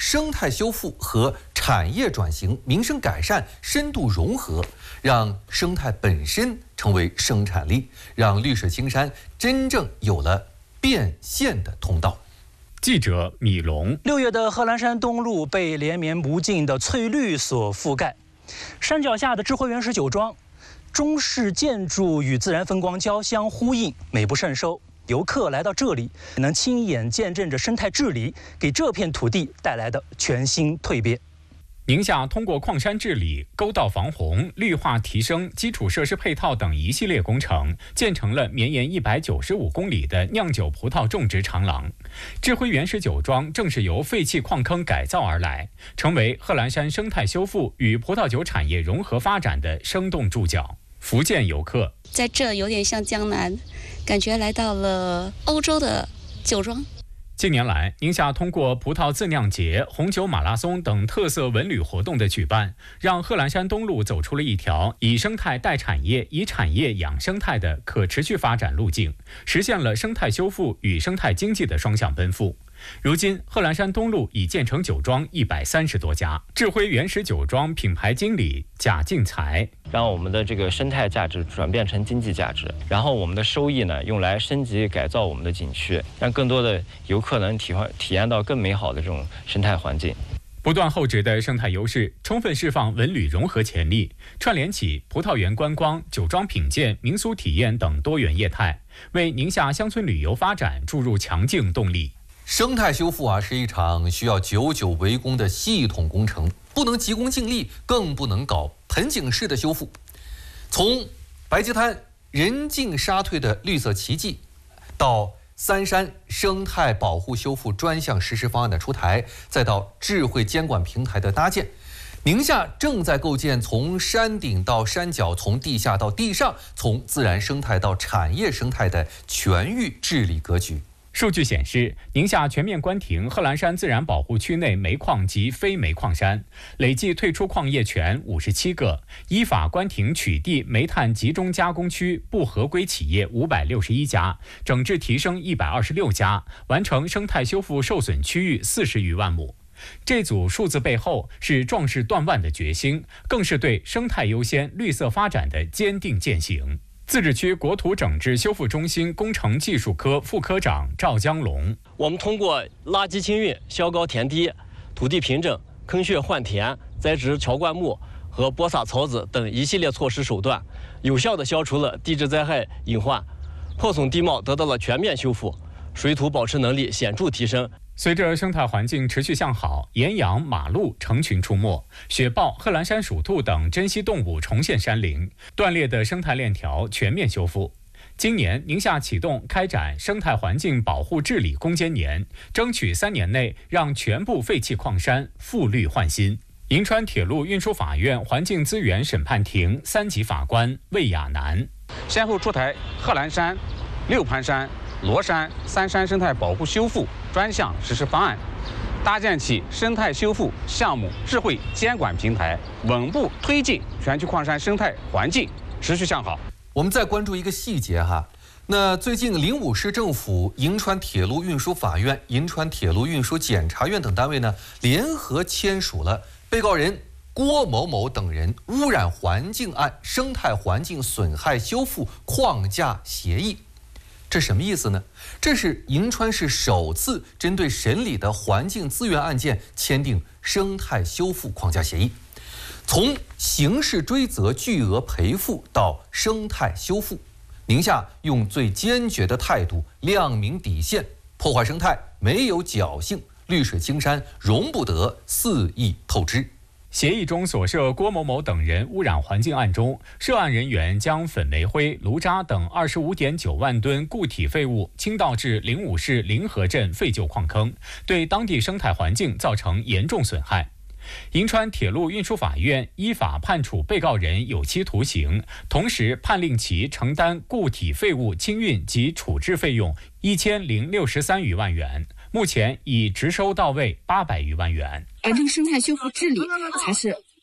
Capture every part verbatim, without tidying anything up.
生态修复和产业转型、民生改善深度融合，让生态本身成为生产力，让绿水青山真正有了变现的通道。 记者米龙。 六月的贺兰山东路被连绵不尽的翠绿所覆盖，山脚下的智慧园石酒庄，中式建筑与自然风光交相呼应，美不胜收。游客来到这里，能亲眼见证着生态治理给这片土地带来的全新蜕变。 宁夏通过矿山治理、沟道防洪、绿化提升、基础设施配套等一系列工程，建成了绵延一百九十五公里的酿酒葡萄种植长廊。智辉原始酒庄正是由废弃矿坑改造而来，成为贺兰山生态修复与葡萄酒产业融合发展的生动注脚。福建游客在这有点像江南，感觉来到了欧洲的酒庄。 近年来，宁夏通过葡萄自酿节、红酒马拉松等特色文旅活动的举办，让贺兰山东路走出了一条以生态带产业、以产业养生态的可持续发展路径，实现了生态修复与生态经济的双向奔赴。如今，贺兰山东路已建成酒庄一百三十多家。智辉原始酒庄品牌经理贾进才， 让我们的这个生态价值转变成经济价值，然后我们的收益呢，用来升级改造我们的景区，让更多的游客能体会体验到更美好的这种生态环境。 不断厚植的生态优势，充分释放文旅融合潜力，串联起葡萄园观光、酒庄品鉴、民俗体验等多元业态，为宁夏乡村旅游发展注入强劲动力。 生态修复啊，是一场需要久久围攻的系统工程，不能急功近利，更不能搞盆景式的修复。从白鸡滩人尽沙退的绿色奇迹，到三山生态保护修复专项实施方案的出台，再到智慧监管平台的搭建，宁夏正在构建从山顶到山脚、从地下到地上、从自然生态到产业生态的全域治理格局。 数据显示，宁夏全面关停贺兰山自然保护区内煤矿及非煤矿山，累计退出矿业权五十七个，依法关停取缔煤炭集中加工区不合规企业五百六十一家，整治提升一百二十六家，完成生态修复受损区域四十余万亩。这组数字背后是壮士断腕的决心，更是对生态优先、绿色发展的坚定践行。自治区国土整治修复中心工程技术科副科长赵江龙， 我们通过垃圾清运、削高田地、土地平整、坑穴换田、栽植乔灌木和播撒草籽等一系列措施手段，有效地消除了地质灾害隐患，破损地貌得到了全面修复，水土保持能力显著提升。 随着生态环境持续向好，岩羊、马鹿成群出没，雪豹、贺兰山鼠兔等珍稀动物重现山林，断裂的生态链条全面修复。今年，宁夏启动开展生态环境保护治理攻坚年，争取三年内让全部废弃矿山复绿焕新。银川铁路运输法院环境资源审判庭三级法官魏亚楠先后出台贺兰山、六盘山、罗山三山生态保护修复专项实施方案，搭建起生态修复项目智慧监管平台，稳步推进全区矿山生态环境持续向好。 我们再关注一个细节哈，那最近灵武市政府、银川铁路运输法院、银川铁路运输检察院等单位呢，联合签署了被告人郭某某等人污染环境案生态环境损害修复框架协议。这什么意思呢？这是银川市首次针对审理的环境资源案件签订生态修复框架协议。从刑事追责巨额赔付到生态修复，宁夏用最坚决的态度亮明底线，破坏生态没有侥幸，绿水青山容不得肆意透支。 协议中所涉郭某某等人污染环境案中，涉案人员将粉煤灰、炉渣等二十五点九万吨固体废物倾倒至灵武市灵河镇废旧矿坑，对当地生态环境造成严重损害。银川铁路运输法院依法判处被告人有期徒刑，同时判令其承担固体废物清运及处置费用一千零六十三余万元，目前已直收到位八百余万元。 而这个生态修复治理才是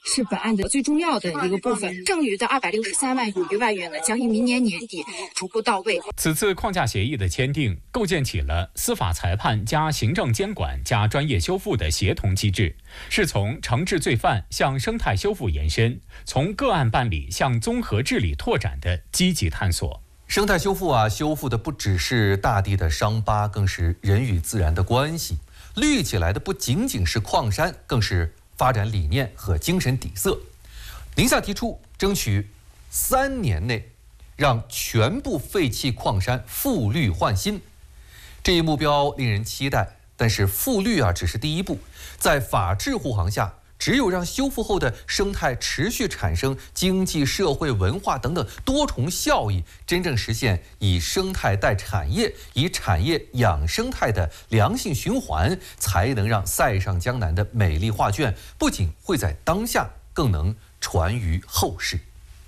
是本案的最重要的一个部分。剩余的二百六十三万余万元呢，将于明年年底逐步到位。 此次框架协议的签订，构建起了司法裁判加行政监管加专业修复的协同机制，是从惩治罪犯向生态修复延伸，从个案办理向综合治理拓展的积极探索。 生态修复啊，修复的不只是大地的伤疤，更是人与自然的关系。绿起来的不仅仅是矿山，更是发展理念和精神底色。宁夏提出争取三年内让全部废弃矿山复绿焕新，这一目标令人期待。但是复绿啊，只是第一步，在法治护航下，只有让修复后的生态持续产生经济、社会、文化等等多重效益，真正实现以生态带产业、以产业养生态的良性循环，才能让塞上江南的美丽画卷不仅会在当下，更能传于后世。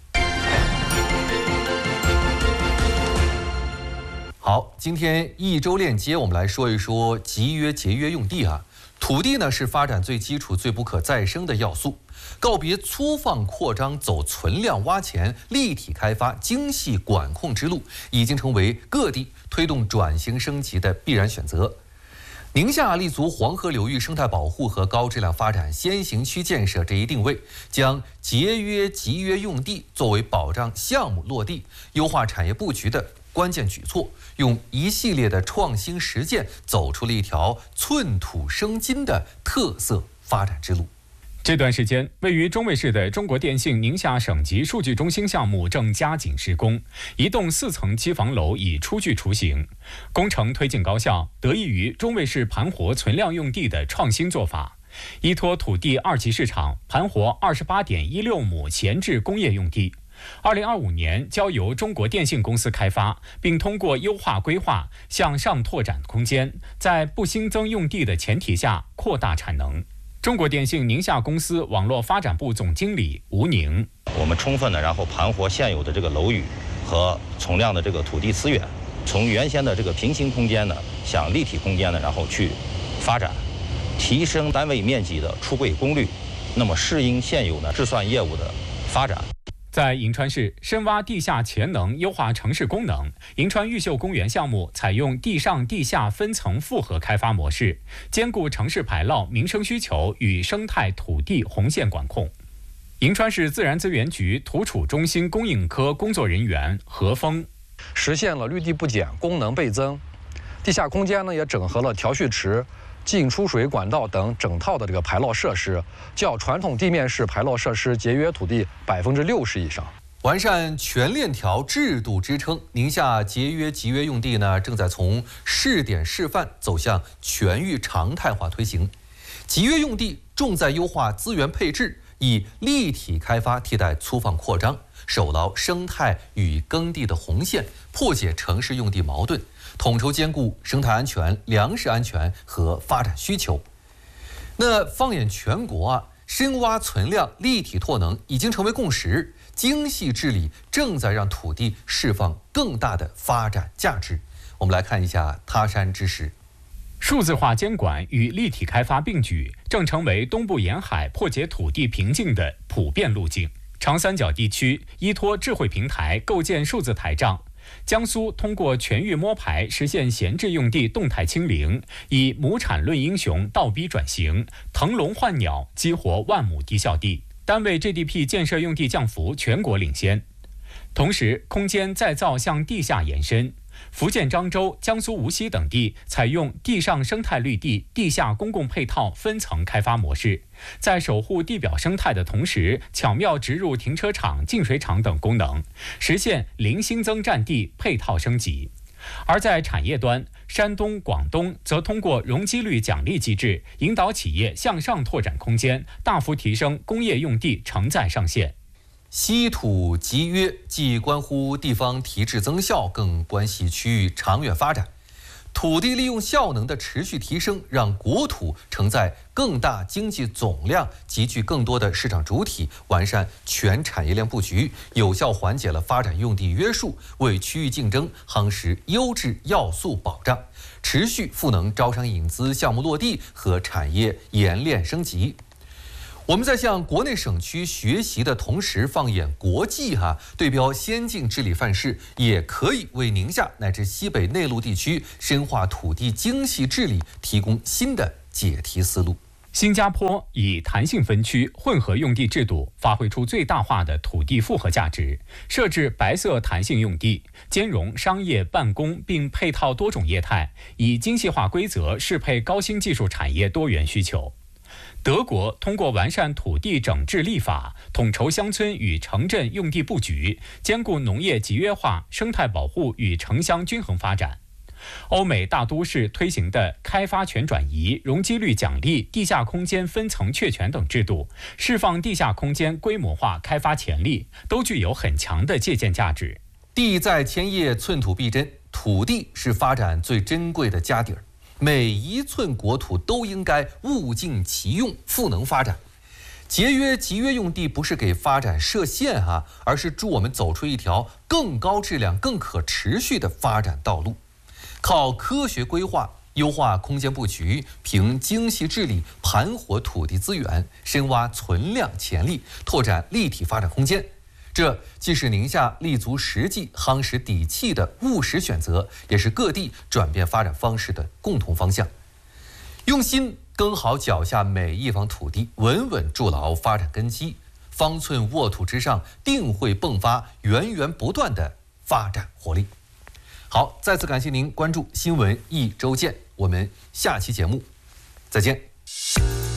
好，今天一周链接，我们来说一说集约节约用地啊。土地呢是发展最基础、最不可再生的要素。告别粗放扩张，走存量挖钱、立体开发、精细管控之路，已经成为各地推动转型升级的必然选择。宁夏立足黄河流域生态保护和高质量发展先行区建设这一定位，将节约集约用地作为保障项目落地、优化产业布局的关键举措，用一系列的创新实践走出了一条寸土生金的特色发展之路。 这段时间，位于中卫市的中国电信宁夏省级数据中心项目正加紧施工，一栋四层机房楼已初具雏形。工程推进高效，得益于中卫市盘活存量用地的创新做法。依托土地二级市场，盘活二十八点一六亩闲置工业用地。二零二五年交由中国电信公司开发，并通过优化规划向上拓展空间，在不新增用地的前提下扩大产能。中国电信宁夏公司网络发展部总经理吴宁： 我们充分的然后盘活现有的这个楼宇和存量的这个土地资源，从原先的这个平行空间呢向立体空间呢然后去发展，提升单位面积的出柜功率，那么适应现有的治算业务的发展。 在银川市深挖地下潜能，优化城市功能。银川玉秀公园项目采用地上地下分层复合开发模式，兼顾城市排涝、民生需求与生态土地红线管控。银川市自然资源局土储中心供应科工作人员何峰： 实现了绿地不减、功能倍增。地下空间呢也整合了调蓄池、进出水管道等整套的这个排涝设施，较传统地面式排涝设施节约土地百分之六十以上。 完善全链条制度支撑，宁夏节约集约用地呢，正在从试点示范走向全域常态化推行。集约用地重在优化资源配置，以立体开发替代粗放扩张，守牢生态与耕地的红线，破解城市用地矛盾，统筹兼顾生态安全、粮食安全和发展需求。那放眼全国啊，深挖存量、立体拓能已经成为共识，精细治理正在让土地释放更大的发展价值。我们来看一下他山之石。 数字化监管与立体开发并举，正成为东部沿海破解土地瓶颈的普遍路径。长三角地区依托智慧平台构建数字台账。江苏通过全域摸排实现闲置用地动态清零，以亩产论英雄倒逼转型，腾笼换鸟，激活万亩低效地，单位 G D P 建设用地降幅全国领先。同时，空间再造向地下延伸。福建漳州、江苏无锡等地采用地上生态绿地、地下公共配套分层开发模式，在守护地表生态的同时，巧妙植入停车场、净水厂等功能，实现零新增占地配套升级。而在产业端，山东、广东则通过容积率奖励机制，引导企业向上拓展空间，大幅提升工业用地承载上限。 稀土集约既关乎地方提质增效，更关系区域长远发展。土地利用效能的持续提升，让国土承载更大经济总量，集聚更多的市场主体，完善全产业链布局，有效缓解了发展用地约束，为区域竞争夯实优质要素保障，持续赋能招商引资、项目落地和产业演练升级。 我们在向国内省区学习的同时，放眼国际哈、啊，对标先进治理范式，也可以为宁夏乃至西北内陆地区深化土地精细治理提供新的解题思路。 新加坡以弹性分区、混合用地制度发挥出最大化的土地复合价值，设置白色弹性用地，兼容商业、办公并配套多种业态，以精细化规则适配高新技术产业多元需求。德国通过完善土地整治立法，统筹乡村与城镇用地布局，兼顾农业集约化、生态保护与城乡均衡发展。欧美大都市推行的开发权转移、容积率奖励、地下空间分层确权等制度，释放地下空间规模化开发潜力，都具有很强的借鉴价值。 地在千叶，寸土必争，土地是发展最珍贵的家底儿。每一寸国土都应该物尽其用，赋能发展。节约集约用地不是给发展设限哈、啊，而是助我们走出一条更高质量、更可持续的发展道路。靠科学规划、优化空间布局，凭精细治理盘活土地资源，深挖存量潜力，拓展立体发展空间。这既是宁夏立足实际、夯实底气的务实选择，也是各地转变发展方式的共同方向。用心耕好脚下每一方土地，稳稳筑牢发展根基，方寸沃土之上，定会迸发源源不断的发展活力。好，再次感谢您关注新闻一周见，我们下期节目再见。